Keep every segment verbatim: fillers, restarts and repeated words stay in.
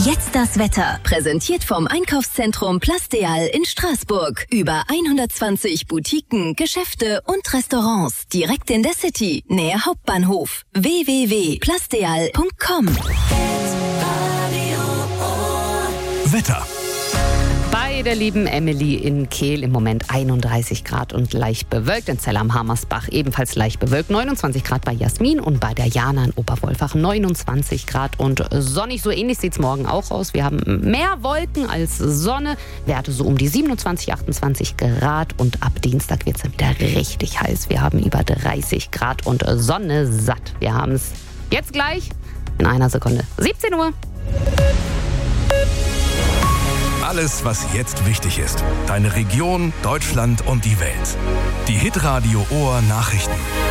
Jetzt das Wetter. Präsentiert vom Einkaufszentrum Plasteal in Straßburg. Über hundertzwanzig Boutiquen, Geschäfte und Restaurants. Direkt in der City, nähe Hauptbahnhof. w w w punkt plasteal punkt com. Wetter. Bei der lieben Emily in Kehl im Moment einunddreißig Grad und leicht bewölkt. In Zell am Hammersbach ebenfalls leicht bewölkt. neunundzwanzig Grad bei Jasmin und bei der Jana in Oberwolfach neunundzwanzig Grad und sonnig. So ähnlich sieht es morgen auch aus. Wir haben mehr Wolken als Sonne. Werte so um die siebenundzwanzig, achtundzwanzig Grad. Und ab Dienstag wird es dann wieder richtig heiß. Wir haben über dreißig Grad und Sonne satt. Wir haben es jetzt gleich in einer Sekunde. siebzehn Uhr. Alles, was jetzt wichtig ist. Deine Region, Deutschland und die Welt. Die Hitradio Ohr Nachrichten.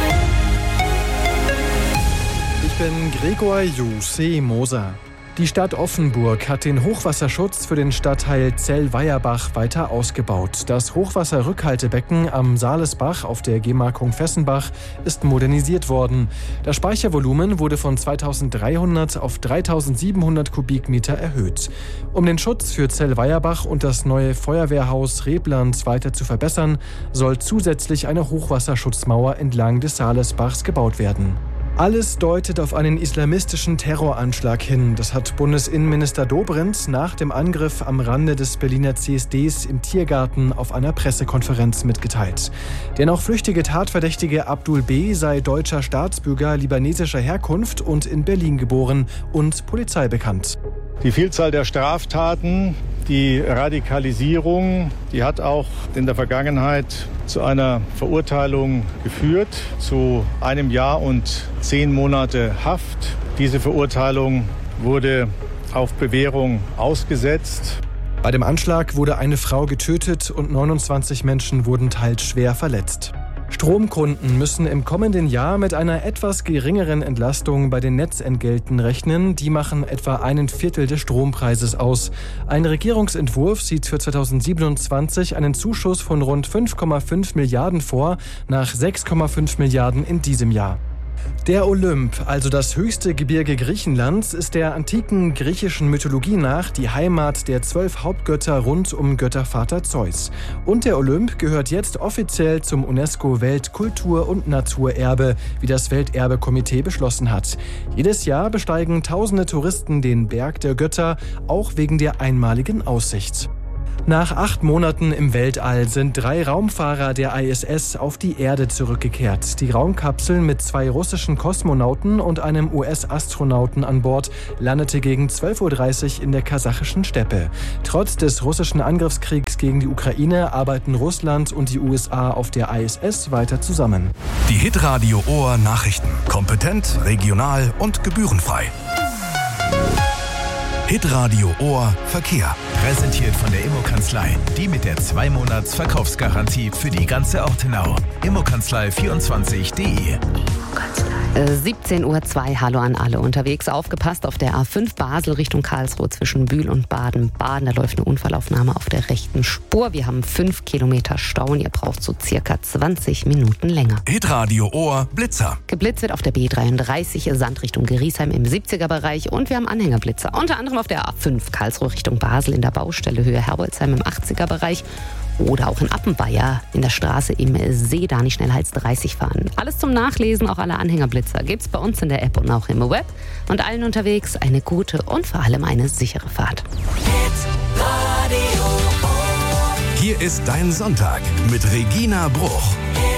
Ich bin Gregor Jose Moser. Die Stadt Offenburg hat den Hochwasserschutz für den Stadtteil Zell-Weierbach weiter ausgebaut. Das Hochwasserrückhaltebecken am Saalesbach auf der Gemarkung Fessenbach ist modernisiert worden. Das Speichervolumen wurde von zweitausenddreihundert auf dreitausendsiebenhundert Kubikmeter erhöht. Um den Schutz für Zell-Weierbach und das neue Feuerwehrhaus Reblands weiter zu verbessern, soll zusätzlich eine Hochwasserschutzmauer entlang des Saalesbachs gebaut werden. Alles deutet auf einen islamistischen Terroranschlag hin. Das hat Bundesinnenminister Dobrindt nach dem Angriff am Rande des Berliner C S Ds im Tiergarten auf einer Pressekonferenz mitgeteilt. Der noch flüchtige Tatverdächtige Abdul B. sei deutscher Staatsbürger libanesischer Herkunft und in Berlin geboren und Polizei bekannt. Die Vielzahl der Straftaten, die Radikalisierung, die hat auch in der Vergangenheit zu einer Verurteilung geführt, zu einem Jahr und zehn Monate Haft. Diese Verurteilung wurde auf Bewährung ausgesetzt. Bei dem Anschlag wurde eine Frau getötet und neunundzwanzig Menschen wurden teils schwer verletzt. Stromkunden müssen im kommenden Jahr mit einer etwas geringeren Entlastung bei den Netzentgelten rechnen. Die machen etwa einen Viertel des Strompreises aus. Ein Regierungsentwurf sieht für zweitausendsiebenundzwanzig einen Zuschuss von rund fünf Komma fünf Milliarden vor, nach sechs Komma fünf Milliarden in diesem Jahr. Der Olymp, also das höchste Gebirge Griechenlands, ist der antiken griechischen Mythologie nach die Heimat der zwölf Hauptgötter rund um Göttervater Zeus. Und der Olymp gehört jetzt offiziell zum UNESCO-Weltkultur- und Naturerbe, wie das Welterbekomitee beschlossen hat. Jedes Jahr besteigen tausende Touristen den Berg der Götter, auch wegen der einmaligen Aussicht. Nach acht Monaten im Weltall sind drei Raumfahrer der I S S auf die Erde zurückgekehrt. Die Raumkapsel mit zwei russischen Kosmonauten und einem U S-Astronauten an Bord landete gegen zwölf Uhr dreißig in der kasachischen Steppe. Trotz des russischen Angriffskriegs gegen die Ukraine arbeiten Russland und die U S A auf der I S S weiter zusammen. Die Hitradio Ohr Nachrichten. Kompetent, regional und gebührenfrei. Hitradio Ohr Verkehr. Präsentiert von der Immokanzlei. Die mit der zwei Monats Verkaufsgarantie für die ganze Ortenau. immokanzlei vierundzwanzig punkt de. siebzehn Uhr zwei, hallo an alle unterwegs. Aufgepasst auf der A fünf Basel Richtung Karlsruhe zwischen Bühl und Baden-Baden. Da läuft eine Unfallaufnahme auf der rechten Spur. Wir haben fünf Kilometer Stau und ihr braucht so circa zwanzig Minuten länger. Hitradio Ohr Blitzer. Geblitzt wird auf der B dreiunddreißig Sand Richtung Griesheim im siebziger Bereich und wir haben Anhängerblitzer. Unter anderem auf der A fünf Karlsruhe Richtung Basel in der Baustelle Höhe Herbolzheim im achtziger Bereich. Oder auch in Appenweier in der Straße im See, da nicht schneller als dreißig fahren. Alles zum Nachlesen, auch alle Anhängerblitzer, gibt's bei uns in der App und auch im Web. Und allen unterwegs eine gute und vor allem eine sichere Fahrt. Hier ist dein Sonntag mit Regina Bruch.